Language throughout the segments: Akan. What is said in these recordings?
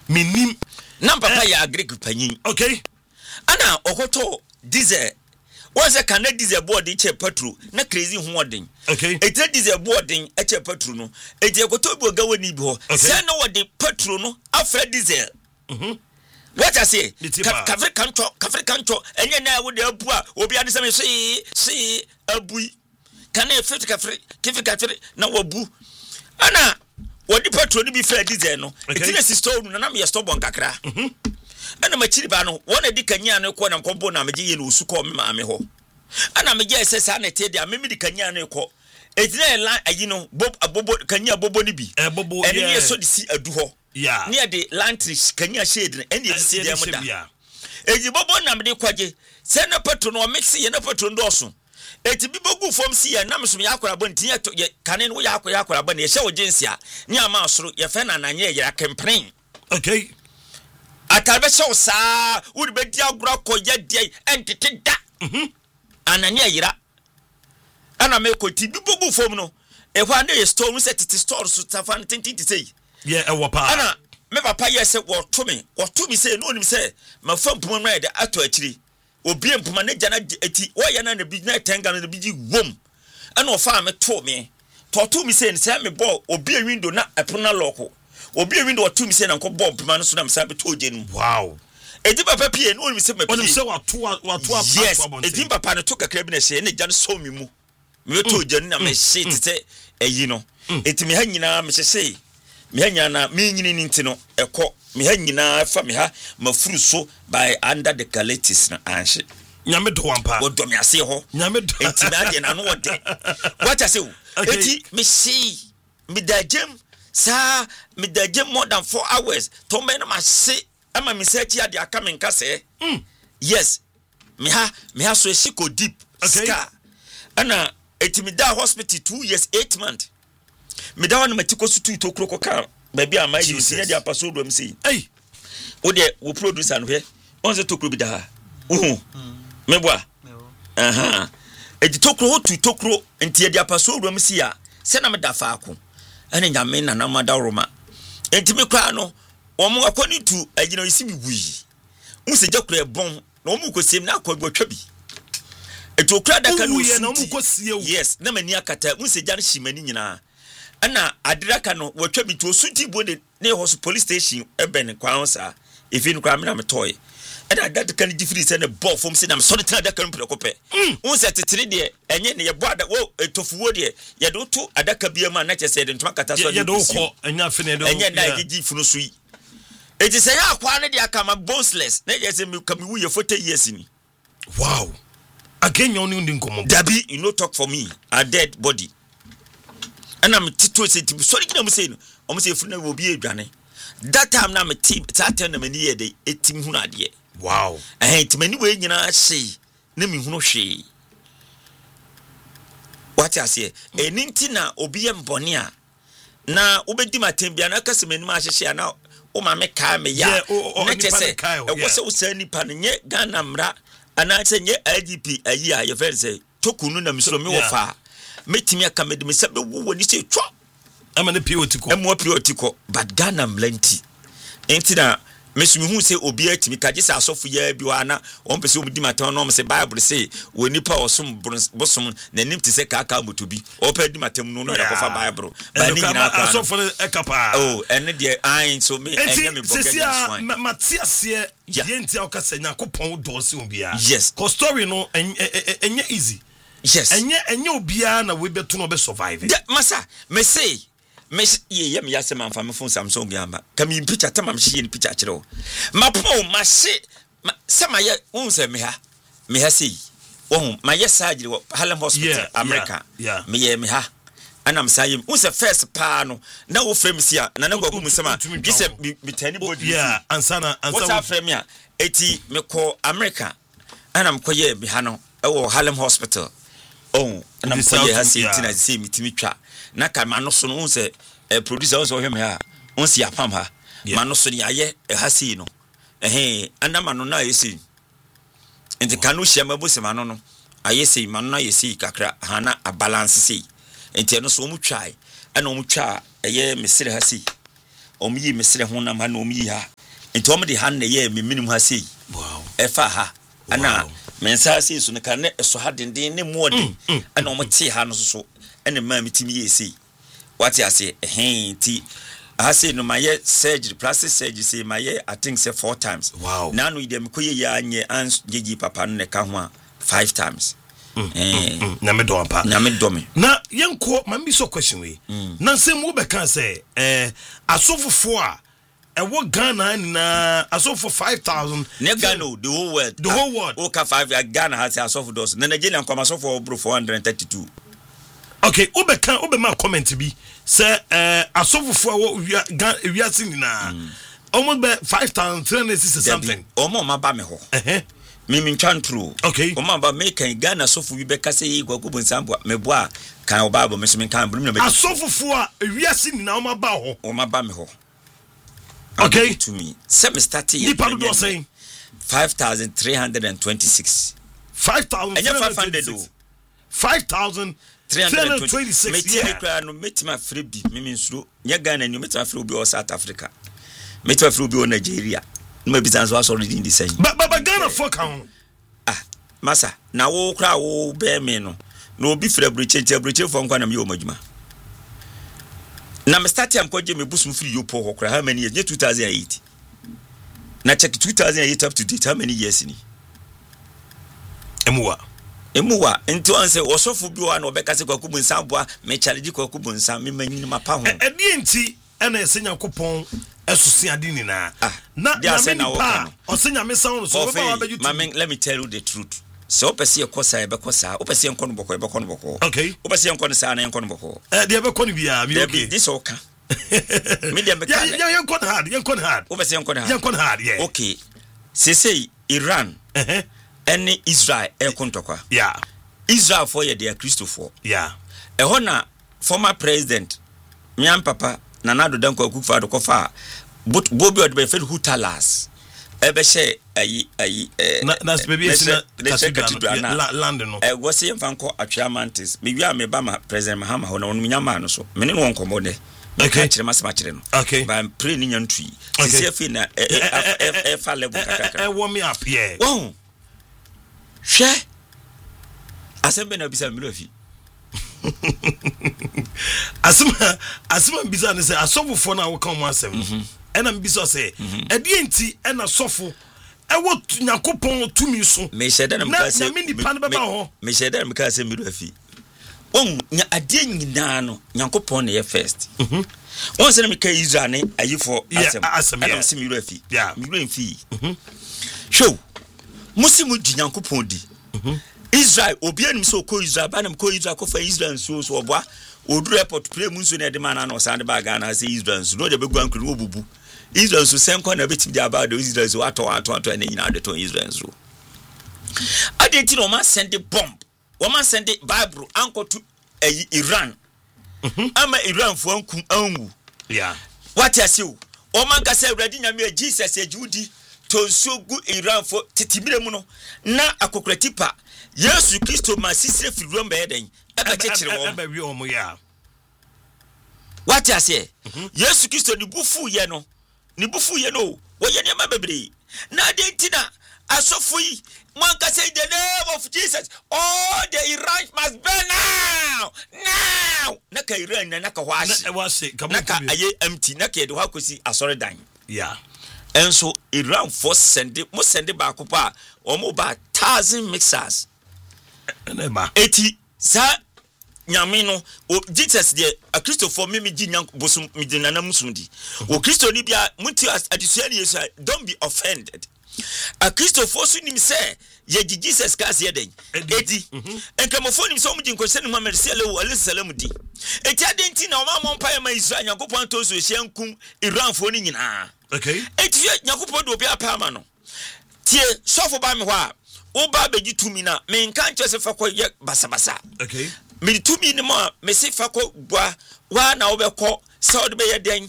Minim. Number ya Greek panyin. Okay. Ana okoto diesel. Once can diesel board eche petrol na crazy hoarding. Okay. Ete diesel boarding eche petrol no. Ete okoto bi ogawa ni bi ho. Say no what the petrol no after diesel. What I say? Kafre kancho enye na wo de abu a obi ade se see abui. Can e fit kafre na wabu. Ana what the petrol ni bi fa diesel no. Ete na sister na me stop on kakra. Ana machiri ba no wona di kanya no ko na nkombo na meje ye no usuko me ma me ho ana meje esesa na te dia me di kanya no ko etina la ayi no bobo kanya bobo ni bi ene ye so di si adu ho ne de lantrish kanya shade ene ye si dem da eji bobo na me de kwaje se na petro no mix ye na petro ndoso eti bi bogu fom si ye na me so yakora bo ntia kane no yakora bo na ye hye wo jinsia ne ama asoro ye fe na nanye ye campaign. Okay. Atabe show sa would be diagra ko yedie entity da anani ayira ana me ko ti bibugu fom no e hwa na ye store set ti store so tafan tintin say yeah e wo pa ana me papa ye say wo to me say no nim say ma fam pum na de ato akiri obi empuma na jana eti wo ye na na bi na tenga na bi ji wom ana o fa me to me say me ball obi window na epona loko obi window or two me say na nko bomb man so na me say be to je wow edi papa pie no me say me on say watu yes edi papa no to kakra bi na say na gya no so me mu me to je na me shit say eyi no eti me ha nyina me say me ha nyina me nyini ni ntino ekọ me ha nyina fa me ha mafuru so by under the calatis na anhye nyame do ampa o do me ase ho nyame do eti na je na no wode what I say eti me see me da jem sa me daje more than 4 hours to me na ma se ama me search ya de aka me nka se yes me ha so shiko deep ska ana etimida hospital 2 years 8 months me da wana matiko su tu to kroko ka ba bia ma yi si ya paso do msi eh wo de wo producer no he on se to kro bi da me boa aha edi to kro tu to kro enti ya paso do msi ya se na me da fa ako ene nyame na na madaroma entimi kwa no omo akoni tu agina isi bi bui unse jakura bon na omo kosiem na akwa twa bi eto kura daka no ye na omo kosie yes na mani akata unse jan shimani nyina ana adiraka no watwa bi to sunti bode ne hospital police station eben kwa onsa efin kwa me na metoy ena that kan different say na ball from say na so tena adaka no prekope unse tetire de enye ne ye bo ada wo etofuwo de ye do to adaka biama na chese de ntoma kata so ye do ko enya fene do enye na gigi funu so yi eti say akwa ne de aka ma boneless na je say me kam wu ye 40 years ni wow again you only nkomo dabi you no talk for me a dead body ana me tito say ti sorry kina mu say no o mu say funu na obi edwane that time na me team that time na me ye de etim hunu ade wow timani we nyina hye na mi hunu hwe what I say eninti na obi embone a na obedi matembia na kasemani ma hyehye na o ma me ka me ya na chese e wo se wo sa nipa no nye Ghana mra ana se nye IGP ayi a ye fer say tokunu na misro me wo fa metimi aka me de me se be wo ni se twa ama ne piotiko emo piotiko but Ghana mlanti enti na mesumi hu se obi atimi kaje se asofu ya bi wa na on pese obi di matan no se Bible say woni pa osum bosom na nim te se kaka motobi o pa di matam no ya kofa Bible ba ni nyina ka asofu ekapa oh ene de ain so me enye me boke this one matiase yenti akasa nyakopon do se obia yes ko story no enye easy yes enye obia na we beto no be survive masa me say mes ye me yase man fa me phone Samsung yamba kami picture tamam shi ni picture kire o mapo ma se sama ye unse me ha sei o ma ye surgery Harlem Hospital America me ye me ha anam sayim unse first pa no na wo frame sia na na gogu musema gise me tani body ansana what's that frame ya eti me ko America anam ko ye me ha no e wo Harlem Hospital oh anam ko ye ha sei tina sei mitimi twa na ka ma no so no unse producer unse ohwe me ha unse ya pam ha ma no so ni aye ha sei no anama no na yesi enti kanu hia mabose ma no no aye sei ma no na yesi kakra hana a balance sei enti no so omu twai ana omu twa eye mesire ha sei omu yi mesire ho na ma na omu yi ha into omo de han na ye me minimum ha sei wow efa ha ana mensa sei so ne kan ne so ha denden ne mu odin ana omo te ha no so ene ma mitimi ye sei what you say ti I say no my surgery plastic surgery say my I think say 4 times wow now no dem ko ye ya anye ans gigi papa no ne ka ho 5 times na me do ampa na me do me na yenko mambi so question we na nsem wo be kan say asofofo a wo Ghana na asofo 5,000 ne Ghana the whole world o ka 5 Ghana has asofo dos na Nigeria come asofo bro 432. Okay, ube ma comment bi say asofofo a wo wiase nyina almost be 5,360 something omo ma ba me ho me ntwantro okay omo ba me kan Ghana asofo wi be kase yi gwakubu nsambo me bo a kan obabo me so me kan brum na me asofofo a wiase nyina omo ba ho omo ba me ho okay to me say me start here you do saying 5,326 5,500 5,326 metia no metima frebi mimi nsuro nya Ghana ni metima frebi o South Africa metima frebi o Nigeria no be bisanso aso reading the same but Ghana for count masa na wo kra wo be me no na obi frɛ breche for nkwa na me o madwuma na me start am kwaje me busum free yopo ho kra how many years 2008 na check 2008 up to date how many years ni emuwa nti onse osofo bi wa na obeka se kwakubu nsamboa me challenge kwakubu nsam me manyi ma pa ho edi nti ena esenya kopon esusi ade ni na na me pa osenya me sound so ba wa beju mama let me tell you the truth so opese ekosa e bekosa opese enko no boko okay opese enko no sa na enko no boko de be kono bia mi okay this oka me dem be kan ya enko hard opese enko hard yeah okay say Iran any Israel ntokwa yeah Israel for ye Christopher yeah ehona former president Nyam Papa Nanado Danko Akufo-Addo kofa bobi odbe fel hutalas ebe she ayi na baby na land no go se yemfanko atwamantis me wi me ba ma president Mahama ho na wonu nyama no so me ne won komo de okay kire masema kire no okay ba pray ni nyantui se fi na fa level kakaka warm me up yeah wow hwe asembe na bisa milofi asema bisa ne say asofo na wo kan mo asem ena mbisa say edi enti ena sofo ewo nyakopon tumi so me sheda na mkase na mini pan beba ho me sheda na mkase milofi nya ade nyina no nyakopon na ye first won se na mka Israel ne ayifo asem ena se milofi milofi show musimu di nyakopon di Israel obianim so ko Israel banam ko Israel ko fa Israel so oboa odu airport play mu so na de mana na sande ba Ghana say Israel so no de be guan kru obubu Israel so senko na betim dia ba do Israel so ato na nyina de to Israel so adenti no ma send bomb wo ma send Bible anko to Iran ama Iran fo ankum anwu yeah what you say o man ka say ready nyame Jesus ejudi to sogu Iran fo titibire mu no na akokratipa Yesu Kristo ma sisire firum be eden ebe chechire wo ebe wi omo ya what you say Yesu Kristo ni bufu ye no wo ye nema bebre na de ntina asofu yi man ka say the name of Jesus all the Iran must burn now na ka Iran na ka hwashi na ka aye empty na ka de hwa kosi asore dan yeah enso Iran for send ba kopa omo ba 1,000 mixers eneba eti sa nyame no o Jesus de a Christopher mimi gi nyank bosum mi de nana musumdi o Christo ni bia muti adisua ni Yesu don't be offended a Christopher so nim say ye gi Jesus kas ye den edi enkamofo nim so mu gi nkwese ni Muhammad sallallahu alaihi wasallam di eti adenti na o ma mon pa ma Israel Yakobon to so hyenkum Iran fo ni nyina okay eti Yakobon do obi apa ma no tie sofo ba me ho a o ba beji tumi na me nka nche se fa ko ye basabasa okay me tumi ni mo me se fa ko gwa wa na wo be ko so de be ye den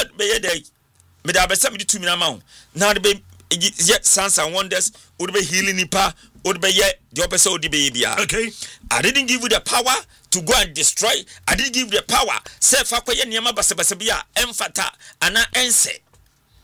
me da be se me tumi na ma ho na de be ye signs and wonders would be healing nipa would be ye the opposite would be bia okay I didn't give you the power to go and destroy I didn't give you the power say fa ko ye niam basabasa bia emfata ana ense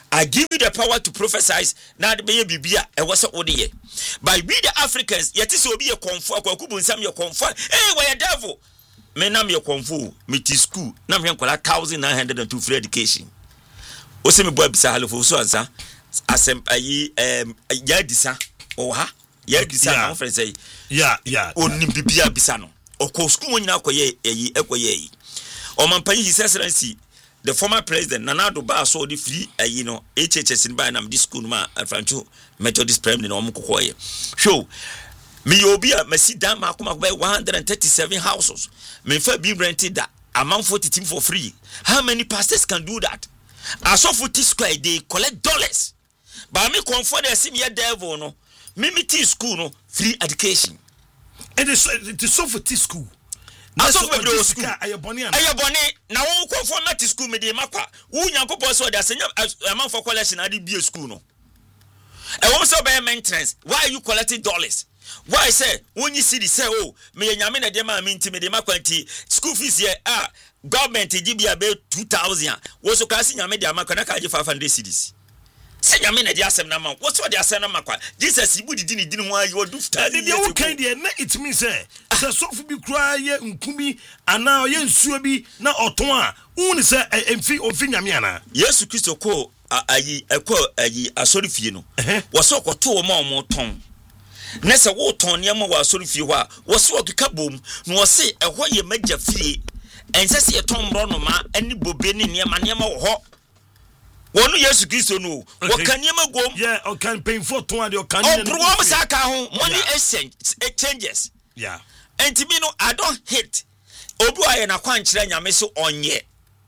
I give you the power to prophesy. Now the baby be a was a odie. But we the Africans, yet is will be a comfort, Kwaku some your comfort. Hey, why a devil? Me nam your comfort, me to school, nam young 1,902 free education. Ose me boy bisa halofo so ansa asem ayi ya disa o ha ya disa na friend say yeah onim bibia bisa no okọ school won nyina akoye ayi ekoye ayi o man pan his excellency the former president Nanado Ba so the free ayi no HHS in ba na me school ma Franco Methodist primary no omkokoye show me obi a masi dan ma akoma by 137 houses me fa be rented that amount 40 team for free. How many pastors can do that? As of T square, they collect dollars. But me comfort the senior devil no. Me T school no free education. And it is so for T school. As of the school, ayaboni. Now who conform T school me de makwa. Who nyanko poso da senior amount for collection at the school no. And also by maintenance. Why are you collecting dollars? Why say when you see the say oh me nyame na de ma minti me de makwanti school fees here government give you about 2,000 was so kasi nyame de amakwana ka je 500 cedis say nyame na de asem na ma what's what de asem na makwa Jesus ibu di ni ho ayi odu fta de wo kan de na it means say so fu bi kura ye nkumi ana ye nsuo bi na oton a uni say emfi ofi nyame ana Yesu Kristo ko ayi asori fie no wo so ko to mo mo ton nese wo ton ne mo wa asori fie ho a wo so okeka bom no wo se ehwo ye magya fie ense se ton bro no ma ani bobe ne ne ma wo ho wonu Yesu Kristo no wo kan ne magom yeah o kan pay for ton ade o kan ne bro mo sa ka ho money exchanges yeah enti no I don't hate obu aye na kwankire nyame so onye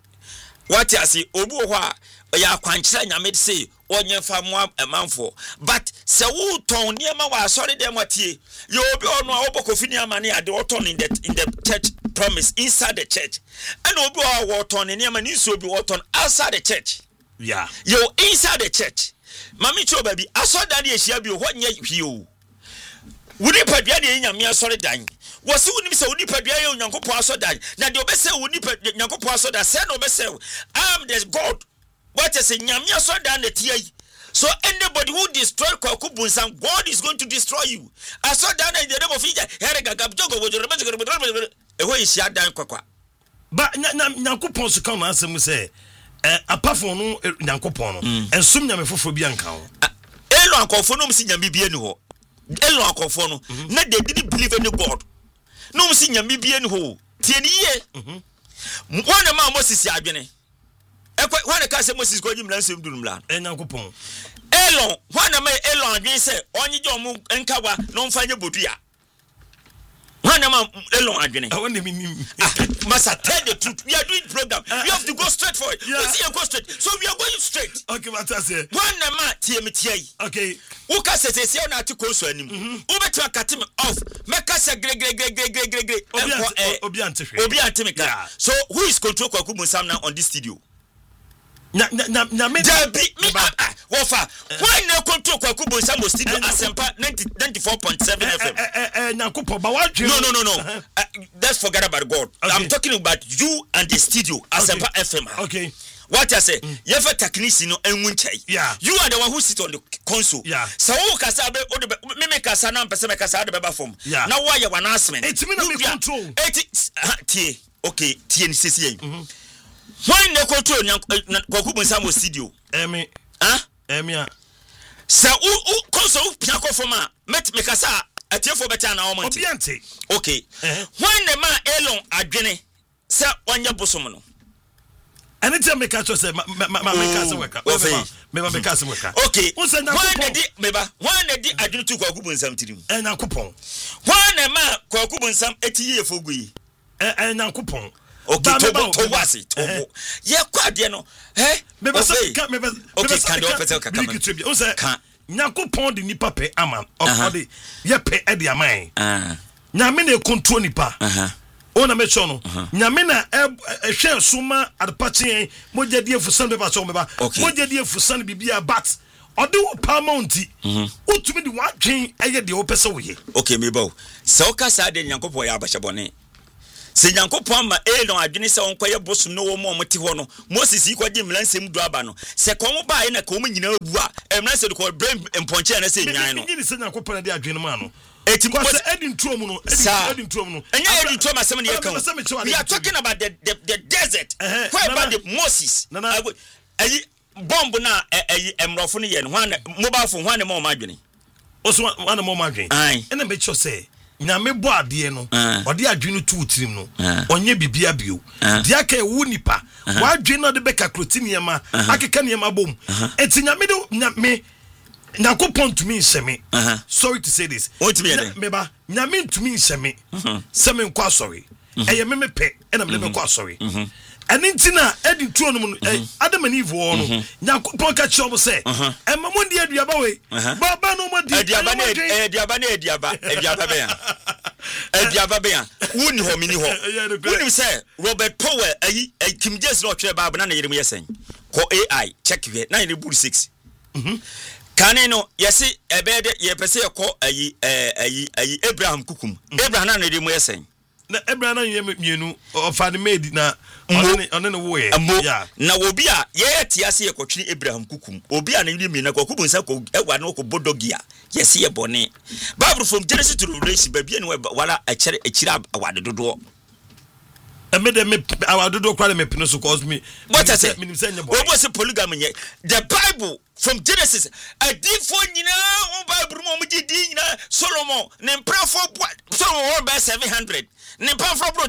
what you say obu ho a ya kwankire nyame say onye fa mo amanfo but se wo ton niema wa sorry dem watie you obi ono a obokofi ni amane ade oton in the church promise inside the church and obi o ton niema ni so obi oton outside the church yeah you inside the church mami cho baby asoda de ehia bi ho nya hwio wuni padua de nyame asori dan wasi wuni se wuni padua ye onyankopon asoda na de obese wuni nyankopon asoda se na obese I am the God. What is a nyamia so down the tia? So anybody who destroy Kwaku Bunsam, God is going to destroy you. I saw down in the name of Ija, Herega Gabjogo, with your way is shut down Kwakwa. But Nankupon to come answer me say, apart from Nankupon, and some Yamafu Bianca. Elon Confonum Sinya Bibiano. Elon Confono. Not they didn't believe in the God. No Sinya Bibiano. Tieni. One amount Moses Yabine. When the case Moses go him lansem dunumla Enyakopon Elon when am Elon dey say onye jomu enkawa no mfanye bodua when am Elon adwene I want me must tell the truth we are doing program we have to go straight for it we see go straight so we are going straight okay what I say when am tie me tie okay who ka say na ati so anim who betu akate me off make say gre obi antehwe so who is control Kwaku Bunsam now on this studio na me wofa why na control Kwaku Bunsam studio Asempa 94.7 FM Nyankopon ba wadwe no let's forget about God. Okay. I'm talking about you and the studio Asempa FM. Okay. What I say, you have a technician enwunchai. Yeah. You are the one who sit on the console. Yeah. So who kasa be me kasa na mpese me kasa de beba form. Yeah. Now why you announcement? It's me no me control. Okay, tie ni sisi yen. Why na control Kwaku Bunsam studio? Emi. Huh? Emi. So who console piako forma met me kasa atiefo beta na omonti. Obiante. Okay. When the man Elon adwene se onye bosom no. Anytime make catch say make us work. Me make us work. Okay. When the adwene to Kwaku Bunsam tirim. Nyankopon. When the man Kwaku Bunsam etiye fogui. Nyankopon. Okay, to wasi to. Ye kwade no. Me be say okay, can do person ka come. O say Nyankopon di nipa pe ama. O de ye pe e di aman. Nyame na control nipa. Ona me cho no. Nyame na ehwe suma adpache moja die fusan be ba so me ba. Moja die fusan bibia but ode wo paramount. Utumi di wadwen eye de wo pese wo ye. Okay, me ba. Se o ka sa de Nyankopon ya abasha bone. se Yankopon ma no adwene se wonkoye bosum no wo mo mte ho no Moses yi kwaje mlansem du aba no se komo ba ye na komo nyina bu a emlanse de ko brain emponche na se nyan no ni se Yankopon de adwene ma no eti ko se edin tuom no edin tuom no enya edin tuom asem ne yakan we are talking about the desert where about the Moses ayi bomb na ayi emrofo no ye no mobile phone hwan ma o ma adwene oso wan ma o ma adwene ena me cho se nyame bo ade no ode adwene tu tirim no onye bibia bio dia ka ewu nipa wa adwene no de beka krotini ma akeka ne ma bom eti nyame de nyame Yankopon to me nseme sorry to say this meba nyame to me nseme seme nkwa sorry eye me pe ena me nkwa sorry anintina edi tuo no Adam and Eve wo no Yankopon ka cho say e mamo ndi aduaba we baba no mo di aduaba be ya woni ho mini ho woni say Robert Powell Kim James no twa baba na yerem yesen ko AI check here na yere buru 6 kaneno yesi ebede ye pese ko ayi Abraham kukum Abraham na ne mu yesen na Abraham na ye mienu ofane made na one no wo ye ya na obi a ye tiase ye kotwe Abraham kukum obi a na yiri mi na kukum nsa ko ewa na ko bodogia yesi ye bone Bible from Genesis to Revelation ba bia ne wala akira awade dodo emede me awadodo kwale me pino so cause me what I say obo se polygamy the Bible from Genesis a different nyina on Bible mo di nyina Solomon ne mprafo Solomon by 700 ne mprafo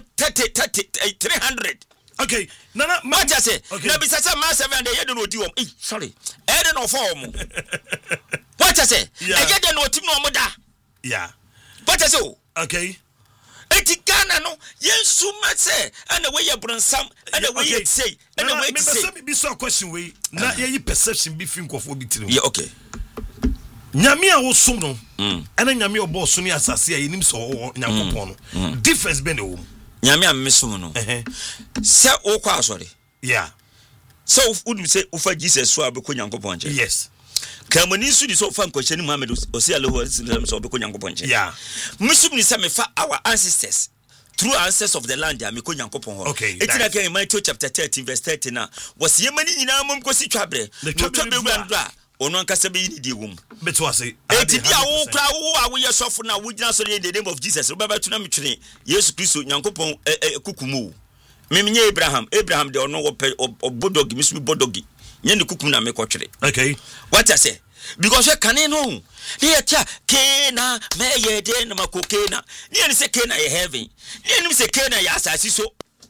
300 okay nana what I say na bi sasa ma 700 ye no odi wom sorry e de no form what I say e ye de no tim no mo da yeah what I say okay eti Ghana no yensuma se ana we ye bronsam ana we ye say ana we say me be so question we na ye perception be fi nkofo bi tirim yeah okay nyame a wo som no ana nyame obo so ni asase a yenim so Yankopon no difference be na wo nyame a mesom no se wo kwa asore yeah so would say ufa Jesus so abeko Yankopon che yes kamani su di so fa nkochani Muhammad osi Allahu sallam so abeko Yankopon che yeah musum ni se me fa our ancestors through ancestors of the land ya meko Yankopon ho okay etina kan Matthew chapter 13 verse 30 na was yemani nyina mom kosi twabre to be gwandra ono ankasa be ni di wom beto ase eti dia wo kra wo a wo yesofo na wo gina so in the name of Jesus wo baba tuna metwene Yesu Kristo Yankopon kukumu memnye Abraham de ono wo bodogi misumi bodogi nye ne kukum na mekotwere okay what I say because we can no here tia kena me ye de na makokena ni say kena ye heaven ni say kena ya asasi so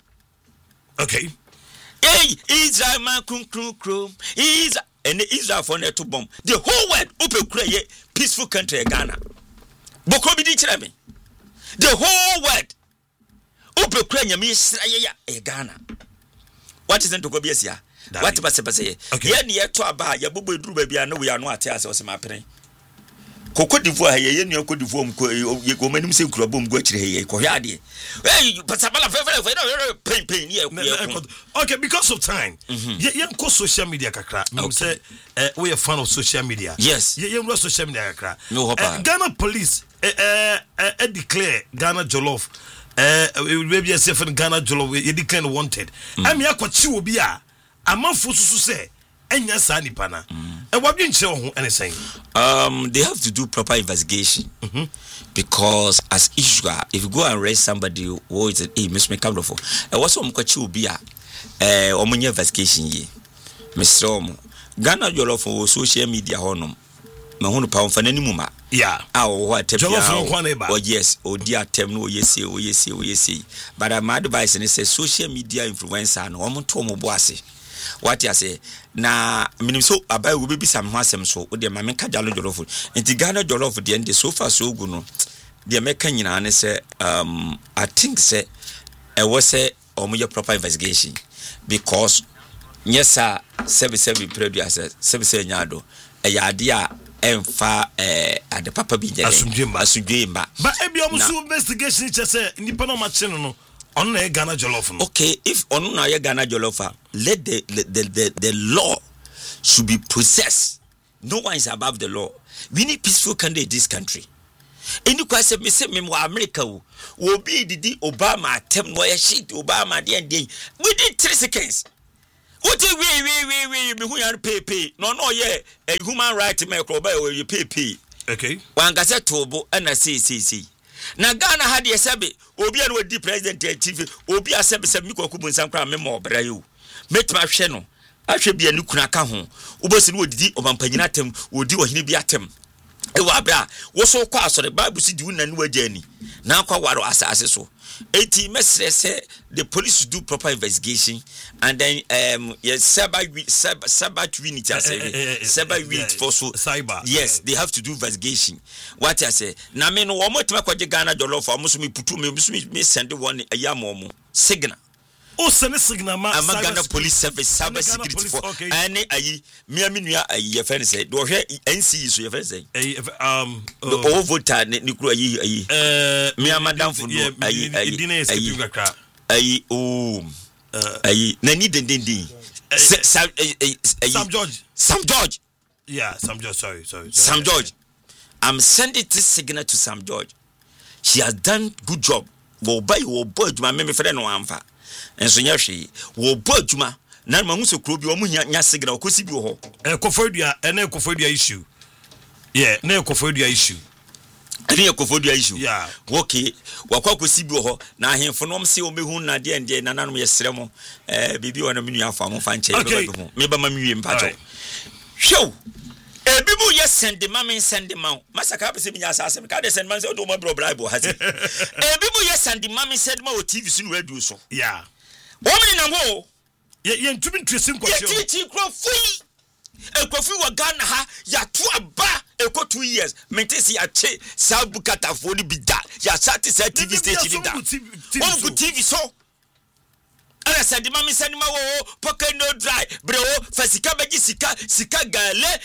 okay hey Israel man krum is and Israel for net to bomb the whole world open kure peaceful country Ghana boko bi di kire me the whole world open kure nyame Israel ya Ghana what is into go be asia what pase ye ni yeto aba ya bobo eduru ba bia na we anu ate ase o se mapere koko divo ye nua koko divo mko ye go manim se kura bom go akire ye ko hwa de hey pasabala pen ye okay because of time ye ko social media kakra me say we are fan of social media yes ye social media kakra no hopa Ghana police declare Ghana Jollof we be say for Ghana Jollof ye declare wanted am ya kwachi obi a amanfo susu say enya sa nipa na wadwe nche ho ene say they have to do proper investigation because as Israel if you go and arrest somebody who is Mr. Mekabdofo what's omkwachi obi a omunye investigation ye Mr. Omo Ghana Jollof for social media honom me hunu pa mfa nanimu ma yeah what Jollof oh yes oh dear tem no yes but my advice is say social media influencer no omo to omo boase what you say na minim so abai wo be sam ho asem so wo de ma menka Ghana Jollof enti Ghana Jollof de ende so far so gu no de meka nyina ne say I think say e was say omo your proper investigation because yes service producer service nyado e yade a emfa ade papa bi je asudwemba but ebi omo so investigation che say nipa no ma che no on na Ghana Jollof no okay if on na Ghana Jollof let the law should be processed. No one is above the law. We need peaceful country in this country. Eni kwa se me se me wa America wo obi didi Obama atem no ya shit Obama de ndien within 3 seconds. What we me hu yan pay no ye a human right me ko ba we pay. Okay. Wan ga se tobo na see. Na Ghana had ye sebe obi an wadi president TV obi asebe se mi kwaku bunsan kra me mo bra yo. Metma hwe no. Ahwe bia ni kuna ka ho. Ubosi no odidi obampanyina atem, odi ohine bi atem. Ewa abra wo so kwa asore Bible si di wunani wajani na kwa waro asase so eti mesre say the police do proper investigation and then yes cyber unit unit for so cyber they have to do investigation what I say na me no wo motima kwaje Ghana jollof amuso me putu me send one ayamomo signal o send signal ma Ghana police service cyber security for any ayi me nua ayi ye friend say do hwe NC so ye friend say the voter ni kru ayi me madam for no ayi ayi na ni den Sam George yeah Sam George sorry Sam George I'm sending this signal to Sam George she has done good job wo buy wo boy ma me friend no amfa enso nya hwe wo bo adwuma na ma hu se kro bi o mu nya signal kosi bi ho ekofodua ene ekofodua issue yeah na ekofodua issue yeah okay wakwa kosi bi ho na ahemfo no mse o mehu na de ende na nanom yesere mo bibi wona menu afa mo fa nche me ba ma miwie mpacho show ebi mu ye send ma masaka be se binya asase me ka de send man se o do mo Bible hati ebi mu ye send ma send ma o TV so no radio so yeah women na wo ye ntumi ntwese nkwasio ye titi krofui ekrofi wa Ghana ha ya to aba eko 2 years mentesi ya che sabukata foni bida ya sati sa TV station da on ku TV so ala send ma wo pocket no dry bro fasika beji sika gale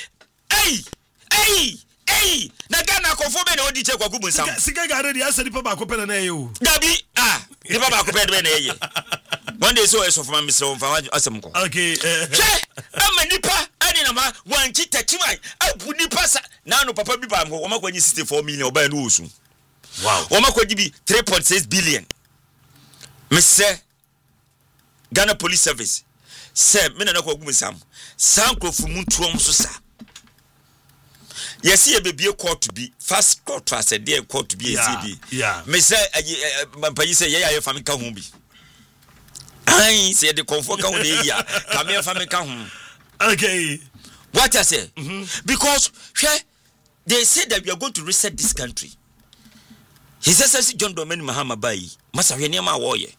Hey, na Ghana konfo be na odi che kwaku bunsam. Sika gare di asadi pa ba ko pele na ye. Dabi, di pa ba ko pele na ye. One day so eso for Mr. Onfa asem ko. Okay. Che, amanipa ani na ma wanchi tachiman. Abu nipa sa. Na no papa bi ba mo, o makwanyi 64 million oba na osu. Wow. O makwanyi bi 3.6 billion. Mr. Ghana Police Service. Se me na kwaku bunsam. Sankrofo muntuom so sa. Yes, ye be court be fast court as a dear court to be a yeah. Me say say ye family ka hu bi. I say the comfort ka hu dey ya. Come here family ka hu. Okay. What I say? Because they said that we are going to reset this country. His Excellency John Dramani Mahama Bayi, masa hwe niam a wo ye.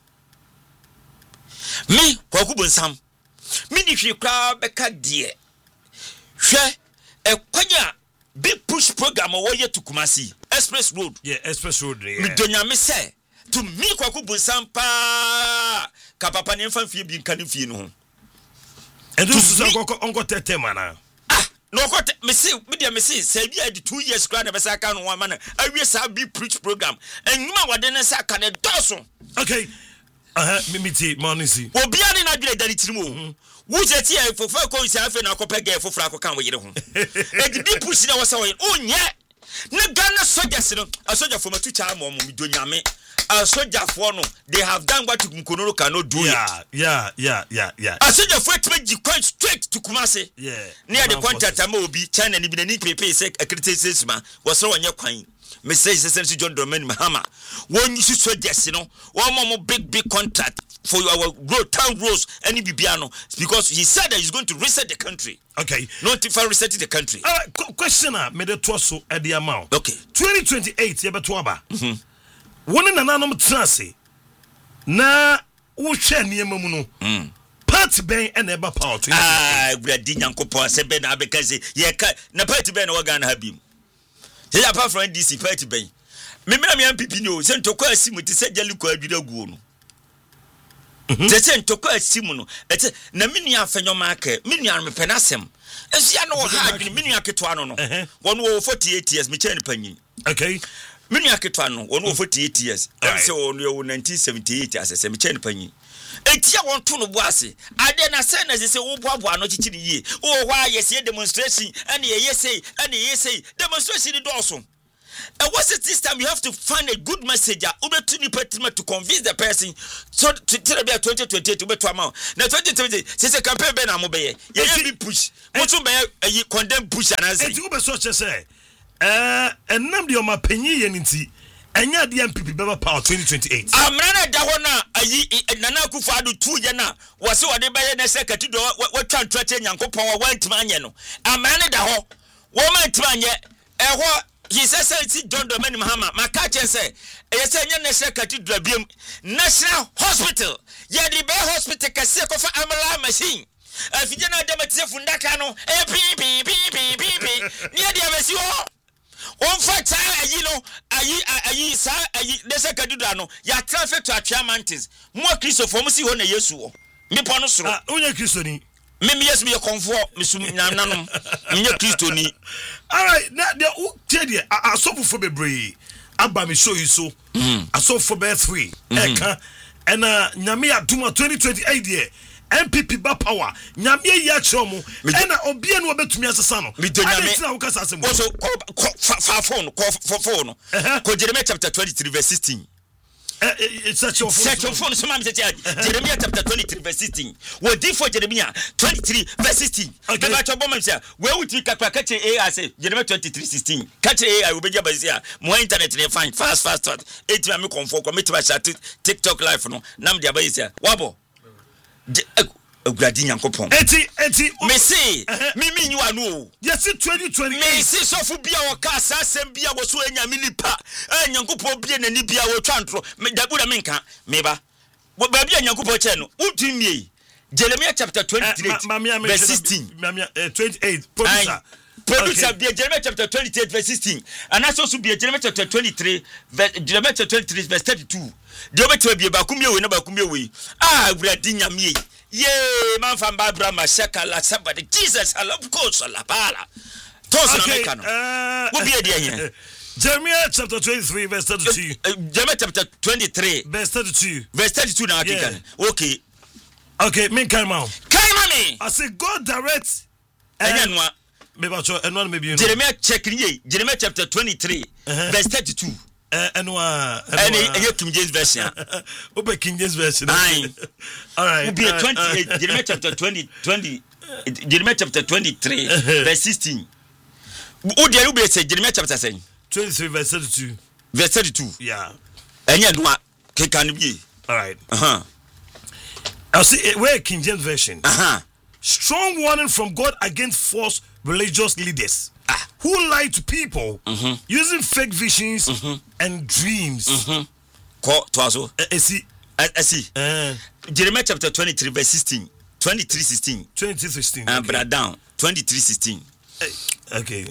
Me kwaku bonsam. Me ni hwe kra beka de. Hwe ekwanya big push program owoye to Kumasi Express Road. Yeah, Express Road. Yeah. Me donya me say to me kwaku bonsam pa ka papa ne mfa fie bi nkan fie no ho. And this is onko tete mana. No ko me say say bi adi 2 years kra na be say kan one man awie sa big preach program. Enuma wade ne say kan doso. Okay. Mimiti monisi. Obi ani na dwele dari tirimo. Wuje ti e fofa ko isi afa na akopɛ ge fofra akokan wo yire ho. Egidi push na wasa wo onye. Na Ghana soldiers no, soldier for matu cha mo midonyame. Soldier for no, they have done what Nkonoro cannot do. Yeah. Soldier for it quite straight to Kumasi. Yeah. Near the contract obi China ni bi na pepe se accreditation ma was so onye kwan. Mr. Excellency John Dramani Mahama. When you see soldiers, one more big contract for our road, town roads, any Bibiano, because he said that he's going to reset the country. Okay. Not if I reset the country. All right, questioner made a torso at the amount. Okay. 2028, Yabatuaba. One in an anonymous transi. Na Usha Niemamuno. Party Ben and Eba Power. We are Dinyanko Seben Abekazi. Na Party Ben Wagan Habim. Say apart from DC Party Ben. Me MPP no send to kwa simu ti se jaluko adwira guo no. They send to kwa simu no. Ete na menu afenyo make, menu an mepenasem. Esia no ha adwini menu aketo ano no. Won wo 48 years me chani panyin. Okay. Menu aketo ano won wo 48 years. Em se won yo 1978 asese me chani panyin. Etia won to no boase. Ade na se na se wo boabo no chichiri yie. Wo hwa yes demonstration and ye say demonstration do so. And what's it this time? You have to find a good messenger to convince the person. So to tell about 2028 to be to amount. Now 2020, since a campaign ben amobeye, you push. What's you condemn push and answer. And you be so say. And name the my penny yenti. Enya the MPP Baba Power 2028. Amrana dahona ayi Nana Akufo-Addo 2 ye na wase wode baye na secretary do what twan trache Nyankopon wa ntmanye no. Amrana daho wo ma ntmanye ehwo he says John Domini Mahama maka chen say e say nya na secretary do biem National Hospital ye the be hospital kase ko fa amala machine afije na dematise fundaka no pi ni dia besi ho on fait ça ayi sa ayi de secretary no ya transfer to Atwea Mountains mo Christopher mo si ho na Yesu ho me pono soro onye Kristo ni me yes me comfort me sum nanom me Kristo ni. All right, now the tell asofo bebre aba me show you so asofo be 3 eka and nyame aduma 2028 there MPP ba power nyame ya chomo and obia no betumi asesa no I na wo kasa asem so phone ko Jeremiah chapter 23 verse 16 it's such a phone so mam say Jeremiah chapter 23 verse 16 we did for Jeremiah 23 verse 16 okay ba to bomam say we wuti kakra ka che AI say Jeremiah 23:16 ka che AI we be jaba say mo internet dey fine fast et me comfort ko me chat TikTok live no nam dia ba say wabo Oguradi Nyankopon eti me say me nyu anu yes 2020 me say so fu bia wo ka asasem bia wo so anya me nipa Nyankopon bia nani bia wo twantro me dabura me nka me ba ba bia Nyankopon che no utumie Jeremiah chapter 23 verse 16 28 producer bia Jeremiah chapter 28 verse 16 and also bia Jeremiah chapter 23 Jeremiah chapter 23 verse 32 de obeto bia ba kumie we na ba kumie we Oguradi nyame ye man from Barbara Mashaka la somebody Jesus I love course la bala toss na make no wo bia de here Jeremiah chapter 23 verse 32 Jeremiah chapter 23 verse 32 na akikan okay me kai ma me I say God direct enwa me ba cho enwa me bi Jeremiah check ni Jeremiah chapter 23 verse 32 enwa King James version open King James version all right be 28 Jeremiah chapter 20 Jeremiah chapter 23 verse 16 who there be say Jeremiah chapter 23 verse 32 yeah enya no can be all right I see where King James version strong warning from God against false religious leaders who lie to people using fake visions and dreams. I see. Jeremiah chapter 23 verse 16. 23:16. 23:16. And brother down 23:16. Okay.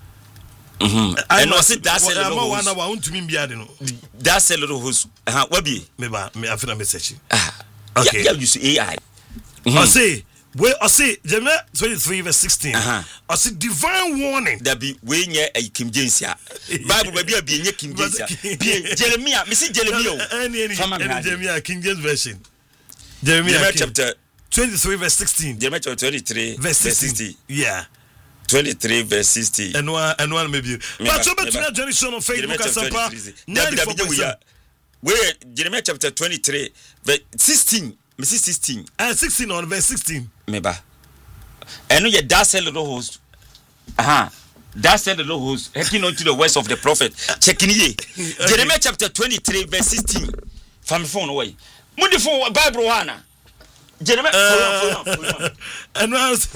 I know say that's a little one hour to me no. That's a little host. What be? Me after message. Okay. Yeah, you see AI. I say where I say Jeremiah 23 verse 16. I say divine warning. That be we nye a King James ya. Bible be nye King James ya. Jeremiah, me see Jeremiah. Jeremiah King James version. Jeremiah chapter 23 verse 16. Jeremiah chapter 23 verse 60. Yeah. 23 verse 60. And one maybe. But so bet to Johnny Son on Facebook Asampa. Where Jeremiah chapter 23 verse 16. Me see 16. 16 on verse 16. Meba. And you that's a little host. That's a little host. Hearkening unto the words of the prophet. Checking ye. Jeremiah chapter 23 verse 16. From the phone away. Mundi phone Bible wana. Jeremiah. And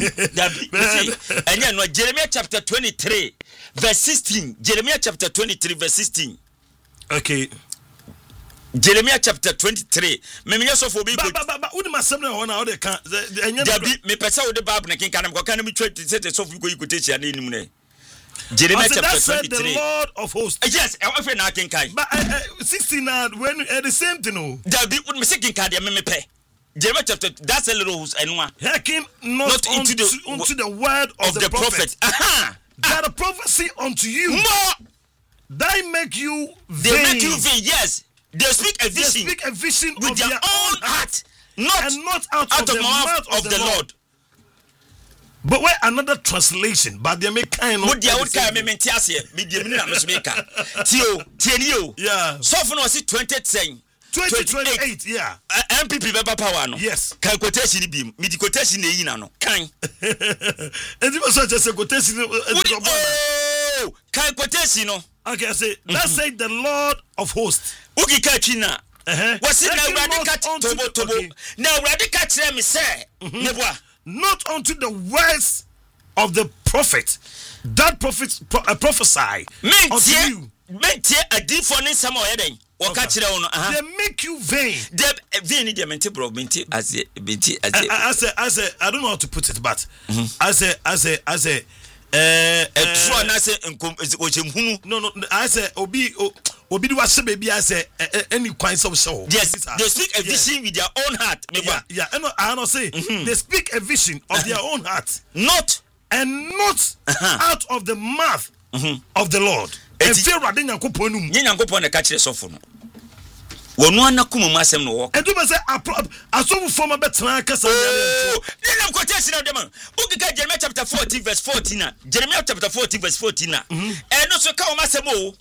Jeremiah chapter 23 verse 16. Jeremiah chapter 23 verse 16. Okay. Jeremiah chapter 23. Me so for be but who ma semna ho na o de kan Dabi me pesa wo de Bible na kinka na ko kan me twa say so for you go take ya na enim na Jeremiah chapter 23. The Lord of hosts. Yes, I want na kinka. But 16 when the same thing no. Dabi would me say kinka de me pe. Jeremiah chapter that's a little host and one. Hearken not unto the word of the prophet. That a prophecy unto you. More. They make you vain. They make you vain, yes. They speak a vision with their own heart, not out of the mouth of the Lord. But where another translation, but they make kind of. What the old guy meant yes, medium maker. Tio, yeah. So for no 2028, yeah. MPP Baba Power. Yes. Can quotation be midi quotation no kind. And it was just a quotation. Oh, can quotation no. Okay, I say, let's say the Lord of hosts. Ugi Kachina. What's it now? Radical Tobo. Now, radical me say, not unto the words of the prophet that prophesy unto you. A deep for some or anything. They make you vain. Vain is the bro. As I don't know how to put it, but as a no, I say obi do what baby I say any kinds of show. Yes, they speak a vision with their own heart. Yeah, and I don't say they speak a vision of their own heart, not out of the mouth of the Lord. And fear radin yankopon Yankopon catch the soften. One nakum masem no walk. And do say aso form a betra kasa. Then quotation of them. Uga Jeremiah chapter 14 verse 14. Jeremiah chapter 14 verse 14. And also come masemo.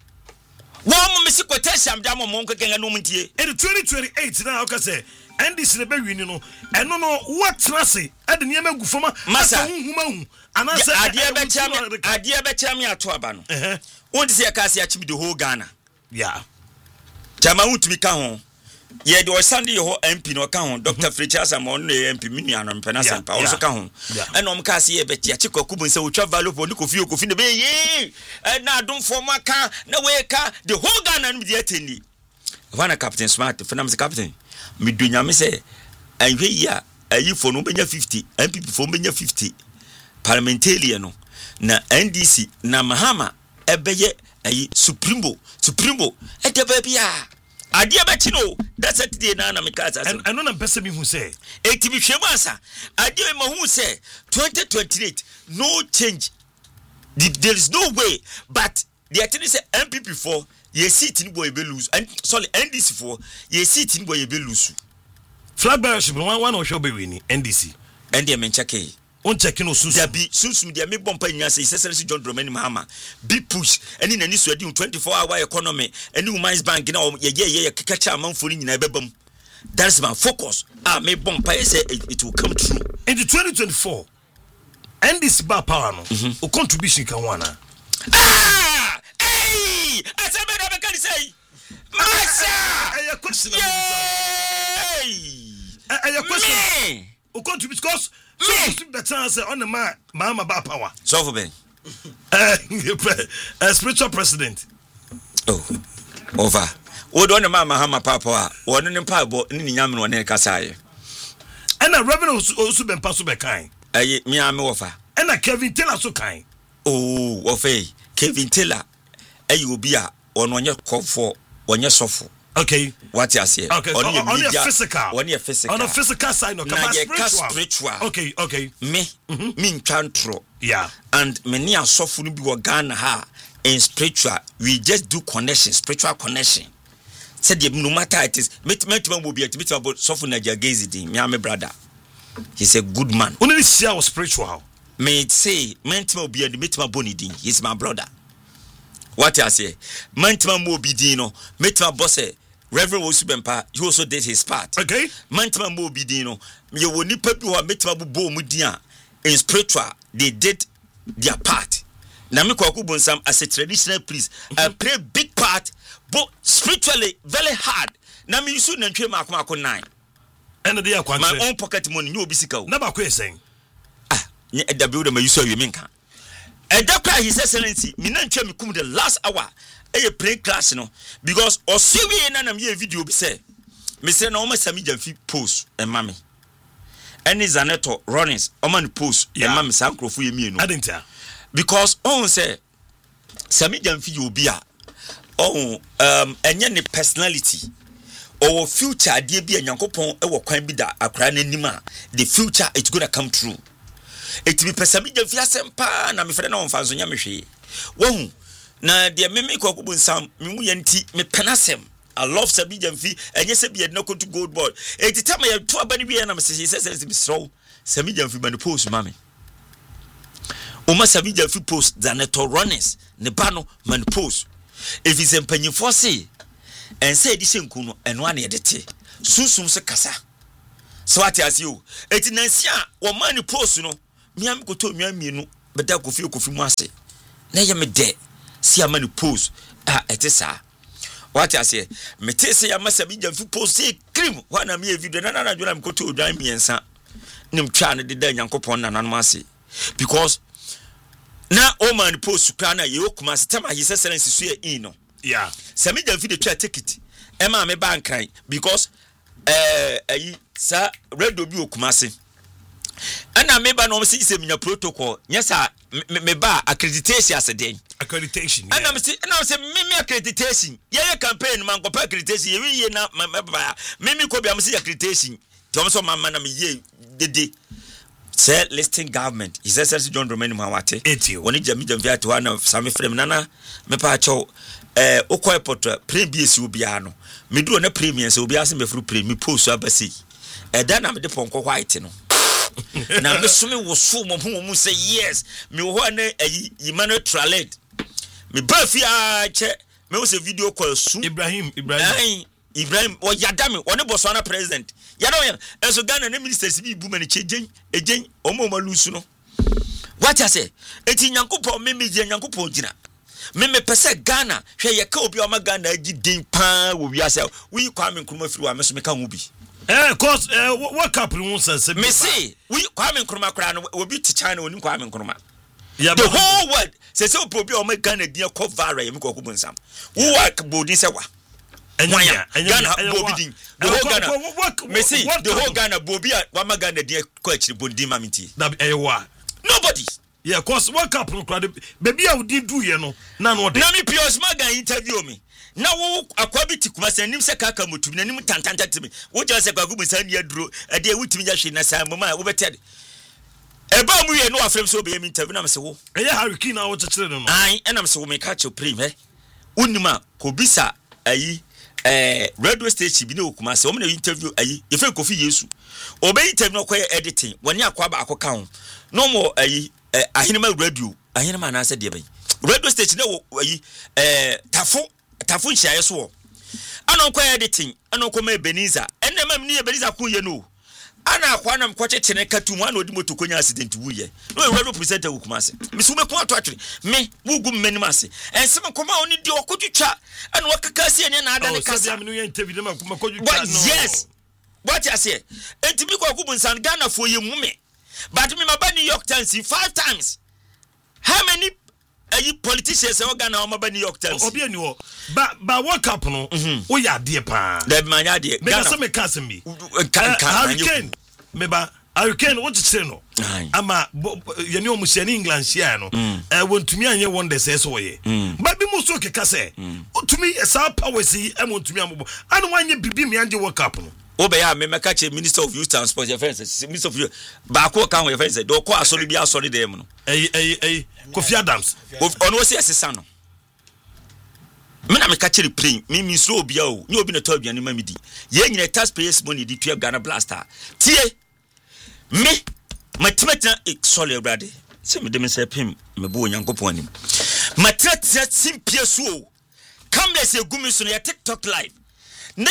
One miss quotation damo monk again no muntie. In 2028 now okay say and this the be win no. And no what trase e de niam agu foma masa humahu. Anase adie be chami ato aba no. Won say akase achibi the whole Ghana. Yeah. Chama utumi ka ho ye de osande ye ho MP no ka ho Dr. Fritchas amon no MP mini anom pena sampa also ka ho ena om ka se ye beti achiko kubun se utwa value for kofi ne be ye na adom form aka na we ka the whole Ghana no be attend wana Captain Smart fenam se captain me dunya me se anhwe ya ayi for no benya 50 MPP for benya 50 parliamentarian no na NDC na Mahama ebeye ayi supremo e de babia ade abeti no that's it dey na me ka and no na person me who say eti bi hwemu asa ade me who say 2028 no change there is no way but the thing is MPP for ye seat in boy be lose and sorry NDC for ye seat in boy be lose flag bearership one or show be winning NDC and dey men check on checking no susu there be susu there me bompa nya say Excellency John Dramani Mahama be push any nani so adi 24-hour economy any women's bank na ye keka amanfo ni nyina bebam. That's my focus. Me bompa say it will come true in the 2024 NDC ba power no o contribution kan wana hey asabe na be kan say masa a question a question o contribute because so the chance on the Mama ba power so for ben spiritual president over o do na Mama papa o no npa bo ni nyame no ne kasaye and a revenue also been pass be kind me am wofa and a Kevin Taylor so kind wofa Kevin Taylor obi a ono nye kofo onye sofo. Okay. What you say? Okay. On your physical. On your physical. On a physical side, no. Spiritual. Okay. Me chantro. Yeah. And many are suffering be Ghana ha in spiritual. We just do connection, spiritual connection. Said no matter it is. Meet will be about suffering Najagezi. Me and my brother. He's a good man. Only this year was spiritual. May it say, Mentima be the Metima Bonidin. He's my brother. What I say? Mentima Mobidino, Metima Bosse. Reverend Osubempa, he also did his part. Okay. Mantama Mobidino, you will need people who are Metama Bo Mudia in spiritual, they did their part. Namiko Kubonsam as a traditional priest, I play big part, but spiritually very hard. Nami you soon and Marco 9. And the my own pocket money, you will be sick. Never quit saying. The builder may you saw you minka. And that cry, His Excellency, Minancha Mikum the last hour. A play class no because or see we na me video be say me say na o ma sami jamfi post and mami any Zaneto runnings o man post and mami sankrofo ye mi no adenta because on say sami jamfi you be a enye ne personality or future de bi Nyankopon e wo kwan bi da akra na nima the future it's going to come true it be sami jamfi asempa na me fere na on fa so nya me hwe wo na de meme kwakubu nsam memu yanti me penasem I love Sabi Jamfi and yes be no to gold board. 80 time I to abani bi na me say me so Sabi Jamfi ban post mame Sabija fi post than a runners ne bano man post if is empanyifo say and say edition kuno and one edite susum se kasa so what as you etinansia wo man post no miam koto miam mienu beda kofi mu ase na ye me de si amani post etisa what as say me te say am Sabija fi post say cream wana me video na dwona me koto odwan miensa nim twa ne de Nyankopon na nanom ase because na o man post kana ye okuma sistema his excellency so ye no yeah Sabija fi de twa ticket e ma me bankan because sa red obi okuma se ana me ba no se se minya protocol nyesa me ba accreditation as den accreditation ana me se me accreditation ye campaign man ko accreditation ye na me ba me ko bia me se accreditation to so man na me ye dede say listing government his excellency John Dramani Mahama woni jami via to na same frame nana me pa cho okoy portrait previous obia no me duro na premium se obia se me fru premium post abasi da na me de ponko white no na me so me wo so mo say yes me wo na Emmanuel Tralet me ba fi a che me wo se video call su Ibrahim o yadame one Botswana president yadame enso Ghana na ministers bi bu mani chejen ejen omo malusu no what I say eti Nyankopon me je Nyankopon gina me pese Ghana hwe ye ka obi o ma Ghana agi din pa wo wi ase we Kwame Nkrumah firi wa me so me ka ho bi cause what couple won sense me say we Kwame Nkrumah kra no obi ti China oni Kwame Nkrumah yeah, the whole world say so obi o ma Ghana din ko vara ye me ko kubunsam wo work bodin se wa Ghana Bobby the whole Ghana me see the whole Ghana Bobby wa Ghana dia ko achiri bondi mamiti nobody yeah cause what couple baby I did do you know na no na me pios maga interview me na wo akwabi tikuma sanim se kaka mutum na nim tantanta timi wo je se kwagu busan ya duro e de wutimi ja hwe na sam ma wo beted e ba mu ye no afrem so be me interview na me se wo e ya hariki na wo chechire no ai e na me se wo me ka che prim unima ko bisa ayi radio station bi na okuma se o me na interview ayi ye fe Kofi Yesu obey interview no ko editing woni akwa ba akoka ho no mo ayi ahinema radio ahinema na ase de ban radio station na ayi tafo nchiaye so ana ko editing ana ko ma Beniza enema me ni Beniza ko ye no ana akwa na mkwache chene katum ana odi moto konya accident wuye no radio presenter okuma se me so me ko ato atwere me wugu mmenim ase ensem koma oni di okodwutwa ana wakaka se ne na ada ne kasa yes what you say entimi ko kubunsan Ghana for ye mume but me maba New York Times 5 times how many politicians are Ghana or maba New York Times obi ani ho ba work up no wo ya de pa that man ya de me say me kase me kan me ba Hurricane what to say no ama ye ne omusiani England share no wontumi anye wonder say so ye ba bi mu so keka say otumi sa powers yi wontumi amobo anu wanye bibi me anje work up no obe ya me meka che Minister of Youth Transport your friends Minister of Youth ba ko kan your friends do ko asori bi asori dem no Kofi Adams ono se asesa no me na meka che plane me so obi a o ni obi na to aduane ma midi ye nyina taxpayers money di tua Ghana Blaster tie me matematina solid brother se me dem se pim me bo Nyankopon anim matematina simpie so camera se gumi so na TikTok live na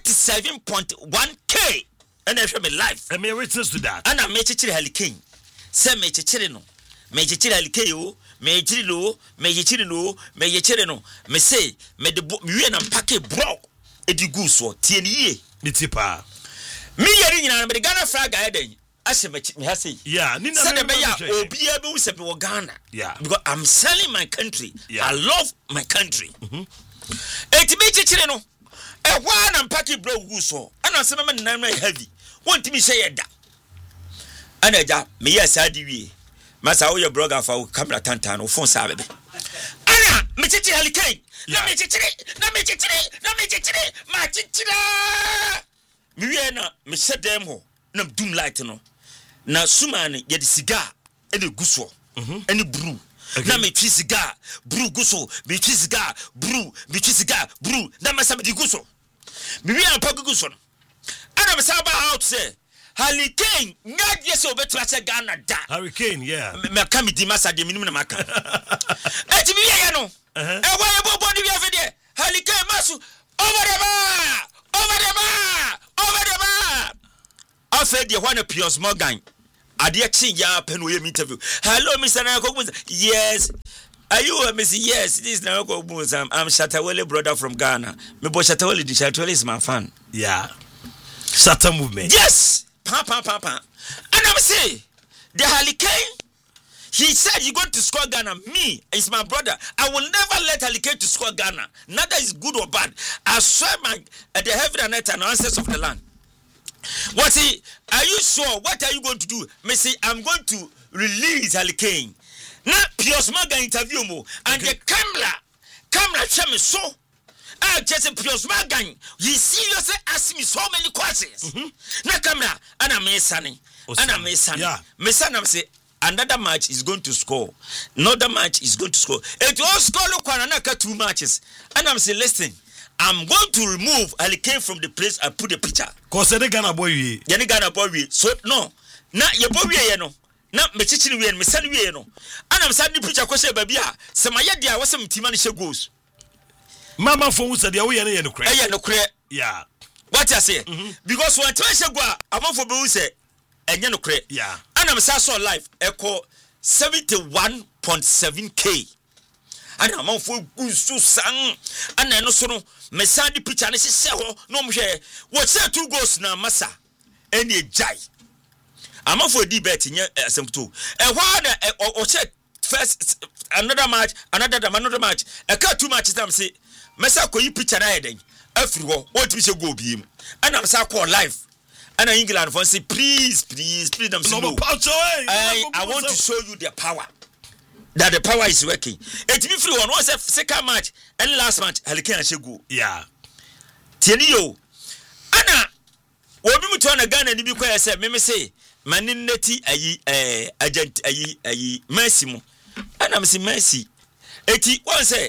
37.1k and I show me life and me witness to that and I me chichire Hurricane se me chichire no me chichire Hurricane o me chichire no me chichire no me chichire no me say me de me na pack bro edigu so tie ni ye ni tipa me yeri nyina me de Ghana flag aden ase me ha say yeah ni na me ya obi e be wo se be Ghana yeah because I'm selling my country yeah. I love my country eti me chichire no why na mpaki bro guso ana se me nan na heavy won't me say yeda ana ja me yes adi wie masa wo ye blogger fa wo camera tantan wo phone sa bebe ana me chichi Hurricane na me chichi ma chichira me wie na me sedem ho na doom light no na suma ne ye de cigar e de guso eni brew na me twi cigar brew guso me twi cigar brew na me sa me di guso me wi an pa guso no ana me sa ba out say Hurricane ngad yes obetra se Ghana da. Hurricane, yeah. Me ka mi di masa de minimum na maka. Eti bi ye no. E wa ye bo body bi afede. Hurricane masu over the bar. Afede ho na Piers Morgan. Ade chi ya pen we interview. Hello Mr. Nakobu. Yes. Are you Mr. Yes, this is Nakobu. I'm Shatawale brother from Ghana. Me bo Shatawale di Shatawale is my fan. Yeah. Shatta movement. Yes. Pa. And I'm say the Hurricane, he said you're going to score Ghana. Me, it's my brother. I will never let Hurricane to score Ghana. Neither is good or bad. I swear the heaven and earth and the ancestors of the land. What are you sure? What are you going to do? Me say I'm going to release Hurricane. Now Piers Morgan interview mo and the camera show me so. I just Piers Morgan. He seriously asked me so many questions. Now camera and I'm listening. Yeah. Me say another match is going to score. Another match is going to score. It will score look another 2 matches. And I'm saying listen. I'm going to remove Hurricane from the place and put the picture. Cause the Ghana boy we. Yani Ghana boy we. So no. Na ye boy we no. Na me chichiri we me sani we no. And I'm sending picture ko say baby a. Se ma ye dia wasem tima ni she goals. Mama for who said we ye no kre. Eh ye no kre. Yeah. What you say? Because when tima she go a amon for be who say enye no kre. Yeah. And I'm so live echo 71.7k. And I'm for good so sang and no so no me send the picture and say ho no mo hwe what say 2 goals na masa any jai I'm for the bet in some two or check first another match a cut 2 matches them say mesa ko yi picture na eden afri ho what we say go bi him and I'm say call live and England for say please them say no I want to show you the power. That the power is working. It be free one was a second match and last match Hurricane Shegu. Yeah. Tienio. Anna obi mutu na Ghana ni bi kwa say me say manineti agent Mercy mo. Anna me say Mercy. Eti one say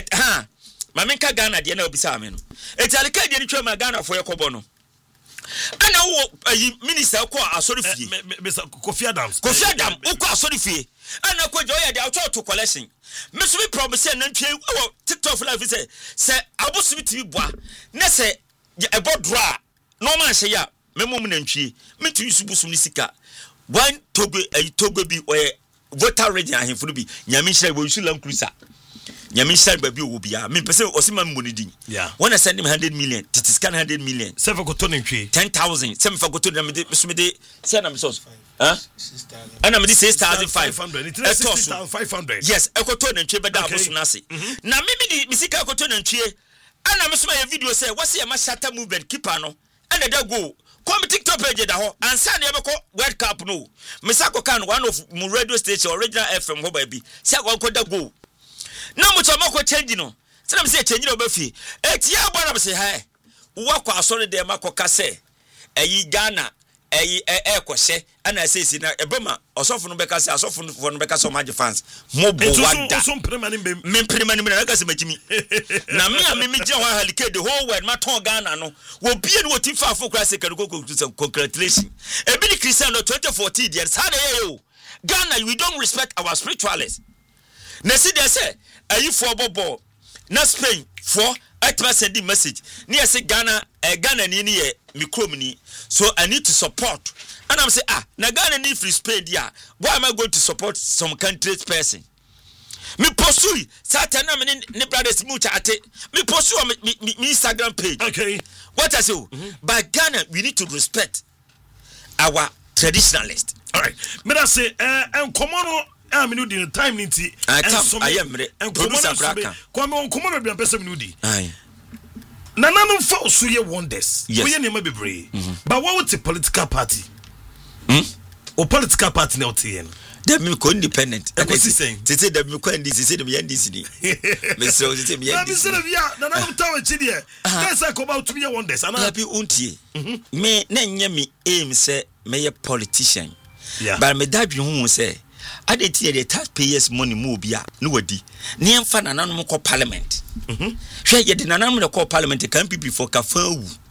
mamenka Ghana de na obi sa me no. Eti Hurricane de ni twa ma Ghana for yakobo no. Anna wo minister ko asori fie. Kofi Adams uko asori fie. And I could joy the auto to collection. Miss we promise and TikTok life say I was with you boy. Nesse about draw. No man say ya, me mum nantwie. Me to use busum one togo bi or voter ready and him for be. Nyamisha will lam cruiser. Nyamisha baby will be a me person Osima Munidi. Yeah. When I send him 100 million, it is 100 million. 7 for 10,000. 7 for go to them. Send them source. Huh? And I'm 6,500. It is 6,500. Yes, I got to and beda abosunase. Na mimi mi sika got to and and I'm a video say what's your Shatta movement keeper no and the go. Come TikTok page da ho and send you World Cup no. Misako kan one of my radio station original FM ho baby. Say go da go. Na mo chama ko change no. Say na say change no ba fi. Etia bo na say hi. Wo kwa asori de makoka say eyi Ghana kwose ana say na ebema osofo no beka say asofo no beka so magi fans mo bo wada so mpremani na ka say magimi na me a me gye ho Hurricane the whole world ma ton Ghana no wo bie no ti fa afo kra say congratulations e bi Cristiano 2014 there sada yo Ghana we don't respect our spiritualists na see they say ayi for bobo na Spain for atma send the message ni say Ghana ni me chrome ni so I need to support and I'm say na Ghana need free Spain dia why am I going to support some country's person me pursue certain na me brothers mu chat me pursue me Instagram page okay what I say but Ghana we need to respect our traditionalists all right me that say enkomo no me no di time ni ti I am producer braka come on be person me no di Nana fa osuye wonders. We ye nema bebre. But what with a political party? O political party na otiye no. Dem me ko independent. E ko si saying. Tete dem me ko ndc say dem ndc ni. Me so tete me ndc. Na me say bia nana mtawe chidi e. Guys like about to be wonders. Ana be untie. Me na nya me aim say me a politician. Yeah. But me that be hu say I dey tie the taxpayers money mo bia no wadi. Ne mfa nananom ko parliament. Hwe ye de nananom ne ko parliament kan pipi for kafa wu.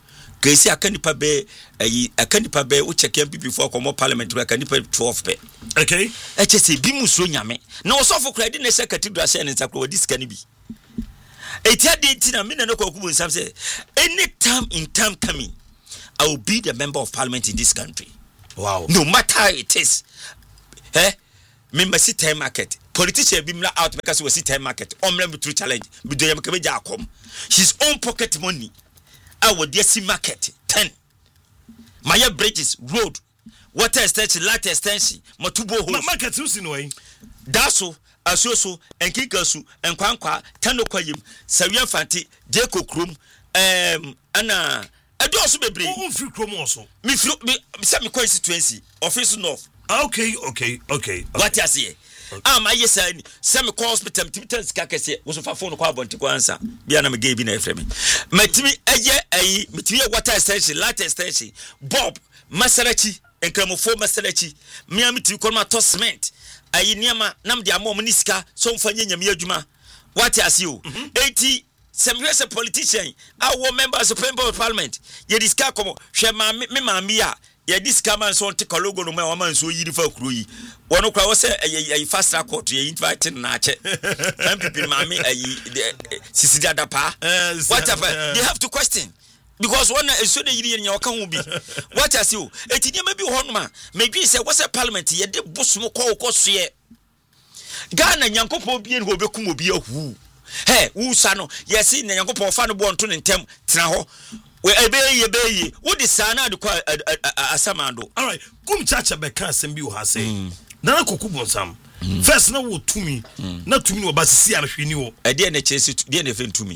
kesi akanipa be akanipa be wo check MPP before come parliament we akanipa 12 pe okay eche se bi muso nyame na osofo kra di na se cathedral se ne nsakro wadi sika ni bi etia de tina me na no kwakubu nsam say anytime in time coming I will be the member of parliament in this country. Wow. No matter how it is. Me must time market. Politician be out because we see time market. Omlem through challenge. Be do yam come. His own pocket money. I would see market 10. Maya bridges, road, water extension, light extension, matubo holes. Market who's in way. Daso, Asoso, and Kikasu, and Kwankwa, Tano Kwayim, Savian Fanti, Jeko Krum, Anna. I do also be brave. Who free chrome also? Me some constituency, Office North. Okay. What you say? I yes, some hospital, Timitans Kakase, was a phone call to answer. Biana gave in a frame. Matimi, a material water station, light station, Bob, Masarachi, and Cramofo Masarachi, Miami to Colma Tossment. I near Nam de Amo Miniska, some Fanya Miajuma. What you see? 80. Some years a politician, our members of the parliament. Ye discuss como shema me mamia. Ye discuss man so take a logo no man so yi for crew. One of us a fast track court ye invited nache. MPP mami sisi da pa. Whatever they have to question. Because one is so the in your account will be. What as you? It may be one man. Maybe say what's a parliament ye de bus mo ko ye. Ghana Yankopo bien go be kumo be who. Hey, who sano? Yes, in the Yanko fan born to them, Traho. We obey, what is Sana to call a Samando? All right, come chacha beka sembi has say. Nana kukubo sam. First, no to me, not to me, but see, I knew. I didn't chase it, didn't to me.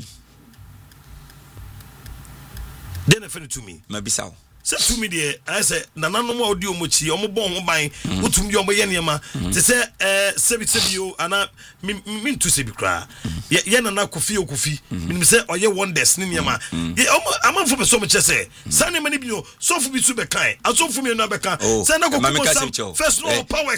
Didn't to me, maybe so. Said to me, dear, I said, Nana no more do much, or more born by what to me, your Mayama. They say, Sebio, and I mean to say, cry. Yana Kofi, me say, or ye one destiny, Yama. I'm for so much, I say, Sunny Manibio, so for me to be kind, I saw for me another car. Send a first no power,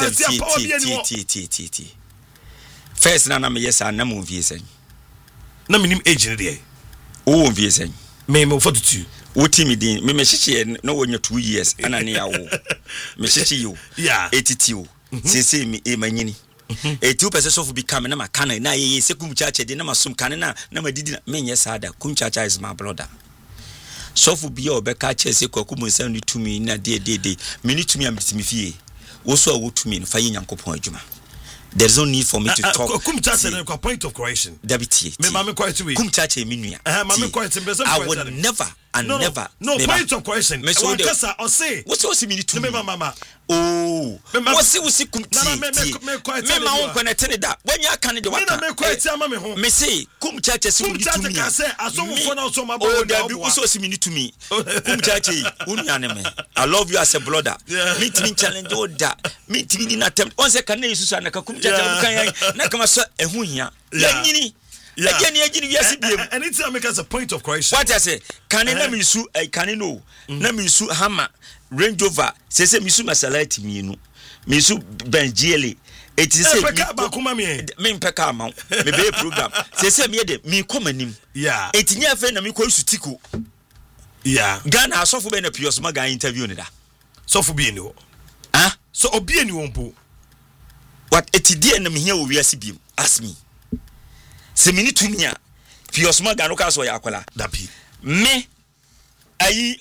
first, Nana, yes, and no movies. No minimum agent, dear. Oh, VSN. May more 42. Woti din me mechiche no wonye 2 years ana ne yawo mechiche you yeah 82 sese me emanyini 2% of become na makana na ye sekum chache de na masum kane na madidi na menye sada kum chacha is my brother so fu bia obeka chese kwaku munsan ni tumi na de me ni tumi am bitimi fie wo so wo tumi no fa ye nyankopon adwuma. There's no need for me to talk. Kum chache na point of correction. Dabiti. Me mama quite we. Kum chache minua. I would never and never. No point of correction. Me so kasa or say. What's also mean to me mama. Oh. What's kum chache. Me ma won connect that. When you can the waka. Me quite ama me ho. Me say kum chache so mean to me. Kum chache say aso for now so my boy. Oh, that be also mean to me. Kum chache unyane me. I love you as a brother. Meet me challenge all that. Meet me in attempt. Once can you so na kum na kama so ehu hia ya nyini ageni wiase biem and it's make us a point of correction. What I say can na misu can no na misu hammer Range Rover say misu masalati mienu misu benjele it is say me mpeka ma me be program say me de me komanim yeah etinya fe na me ko sutiko yeah Ghana asofo be na pios ma ga interview ni da sofo bi eni ho so obi eni won po. What etidie na me hia wo wiase biem ask me se mini tumia fiosma gano ka so ya akwala dapi me ayi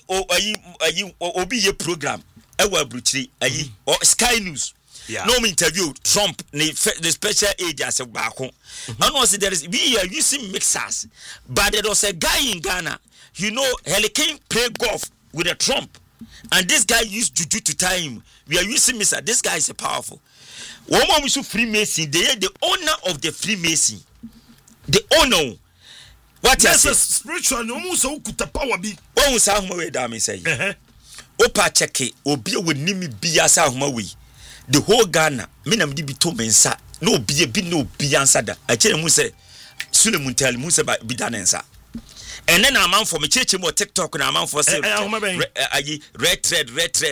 obi ye program ewa bruchiri ayi or Sky News no me interview Trump the special aid as a baako and was there is we are using mixers but there was a guy in Ghana Helican play golf with a Trump and this guy used juju to tie him. We are using mixer. This guy is a powerful. One more we Freemason. They are the owner of the Freemason. The owner. What is spiritual? No more so kuta power be. One say how we da me say. Opa cheke obi we nimi biya say how we. The whole Ghana. Me na me bi to mensa. No bi no bi answer da. I tell mu say Sulemun tell mu say bi da nensa. And then a man for me church more TikTok and a man for say red thread.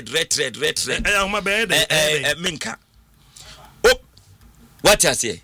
Minka. Oh, what I say?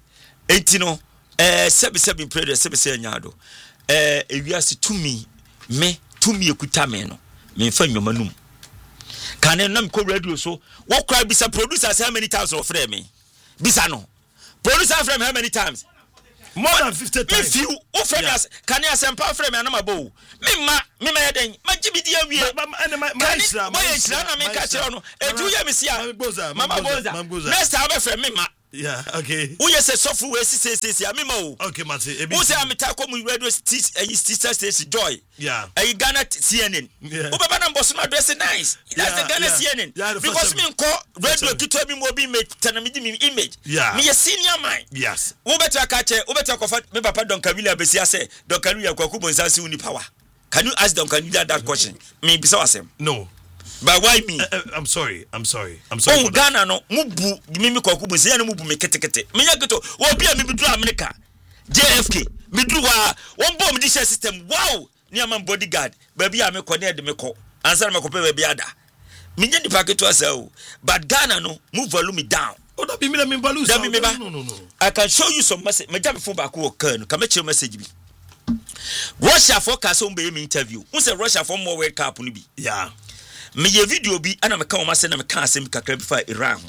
7 prayer 7 nyado. If you ask to me to me ekuta me no me fa nnwoma num kan nam ko radio so what cry bisa producers how many times of frame me bisa no producer frame how many times more than 50 times if you frame us can you sample frame na ma bo me ma yeden ma gibidi awie my islam na me ka chero no eju ye me sia mama boza next time be frame me ma yeah okay who you say software we see amima o okay mate who say amita come radio teacher station joy yeah Ghana CNN who baba na boss no address nice that's the Ghana CNN because me nko radio kito mi mo bi me tana me di me image me a senior man yes who better catch who better kofa me papa Don Camilla Besia say Don Camilla kwaku bonsa si uni power can you ask Don Camilla that question me bisa wasem no. But why me? I'm sorry. Oh, Ghana no mubu mimi kwa kubu se ya no mubu me kete. Me yageto obi a me bidu America. JFK me bidu wa won bomb this system. Wow! Ni am bodyguard. Baby a me kone de me ko. Answer me ko pe baby ada. Me nya di packet to asel. But Ghana no move volume down. Oh, that be me balu. No. I can show you some message. Me jam phone back wo kan. Ka me che message bi. Russia forecast on be me interview. Who say Russia for more World Cup no bi. Yeah. Me ye video bi ana me ka o ma se na me ka asem kakra bi fa Iran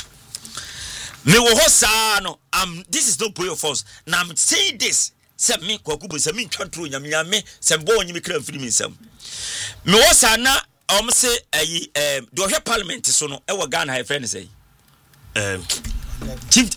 me wo ho sa no this is not boy of us na I'm saying this se me kwakubu se me ntwantro nyame se mbo onyi me kra mfiri mi nsam me wo sa na o se ayi do he parliament so no e wo Ghana ha friend say chief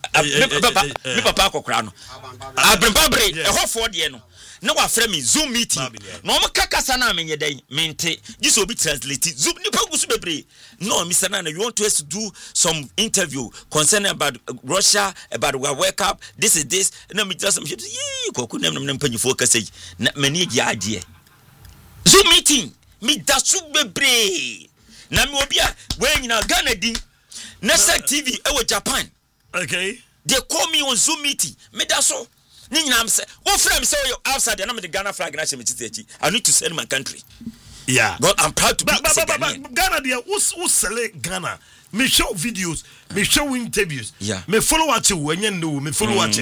me papa akokra no abrembabre e ho fo de no no wa frame Zoom meeting no mo kakasa na menye dan mente this will be translated Zoom ni pagusu bebre no Mr. Nana you want us to do some interview concerning about Russia about World Cup this is this no me just koku nem panyifo kasa na mani ade Zoom meeting me dasu bebre na me obi a we nyina Ghana din Nasa TV e Japan okay they call me on Zoom meeting me daso ni nyina say wo frame say you outside and I'm the Ghana flag na chemiti I need to send my country yeah but I'm proud to be Ghana there who select Ghana me show videos me show interviews yeah me follow what you when you know me follow what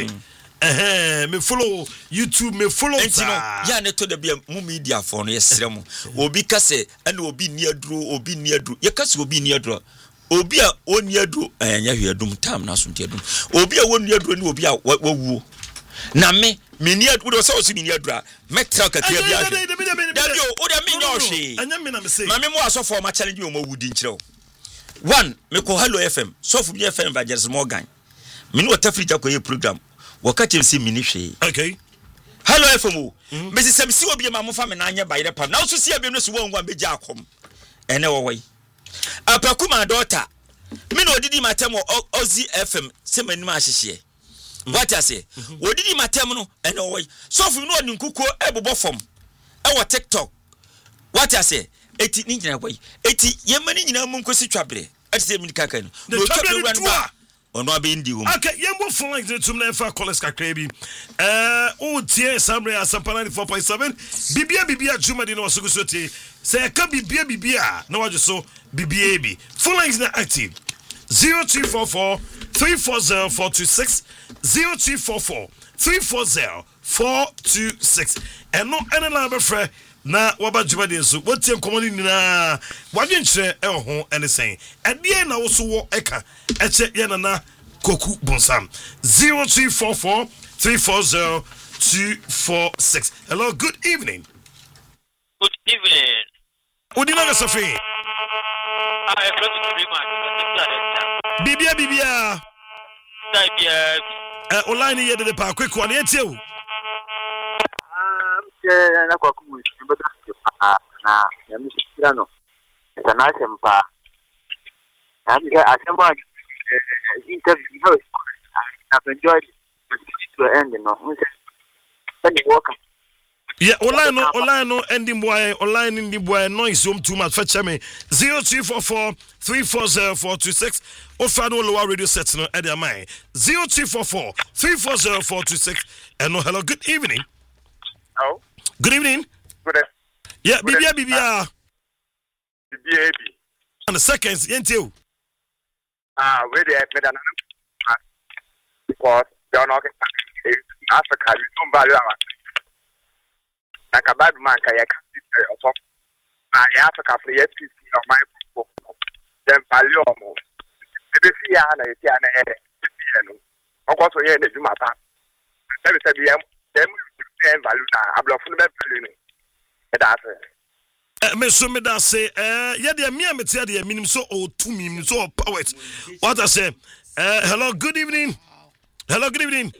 me follow YouTube me follow yeah ne to the be mu media for no yesrem obi kase and obi ni aduro ye kase obi ni aduro obi a oni aduro anya hwedum tam na so ntiadum obi a woni aduro ni obi a wawuo na me ni aduro so so ni aduro metra kakria bia dabi o de me nyohwe anya me na me say mame mo asofo ma challenge o ma wudi nkyerɛ one me ko Hello FM sofu bi FM Evangelist Morgan me no tafrija ko ye program wakache si mini hwe okay Hello FM o me se sem si obi ma mo fa me na anya bayre pa na so si abi no so wo ngwa beja akom ene wo wai apakuma daughter me no didi matem Ozi FM se mani ma hyehye what I say odidi matem no ene wo wai sofu no ni nkuko ebobo fom e wo TikTok what I say eti ni nyina wai eti yemani nyina mu nkosi twabere eti se mi kaka no twabere ran ono abendi wo okay yembo phone like to me fa college kakra bi o tie samre asampana 4.7 bibia juma di no sogusote say ka bibia na wajo so bibia bi phone lines na active 0244 340 426 0244 340 426 eno enela be frɛ na waba juma de so wotie nkomoni nyina wadwenkyerɛ ho ene sen ɛdeɛ na wo so wo eka eche ye nana koku bonsam 0244 340 246 hello good evening udina ga sofi bibia online ye de pa quick one etie o na kwa kumu na ya mishikira no sana sempa na asemba interview host I've enjoyed to end no when you walk yeah online no ending boy online in the boy noise too much fetch me 0244 340 426 offer no lower radio set no at the mind 0244 340 426 and no hello good evening. Oh good evening. Good. Yeah, bibia. And the seconds, yentio. Where they made an because they're not Africa, you don't value our na ka bad man ka ya ka ọsọ na ya Africa for ya PC o my dem value mo ebe si ya na eti ana e no ọkọ so ye na juma pa se bi dem value na ablofo no be value no e da se me so me da say ye de me amete de minim so o to me so powers what I say hello good evening